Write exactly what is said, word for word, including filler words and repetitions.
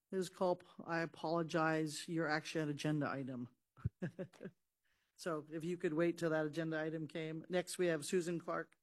Miz Culp, I apologize. You're actually an agenda item. So if you could wait till that agenda item came. Next, we have Susan Clark.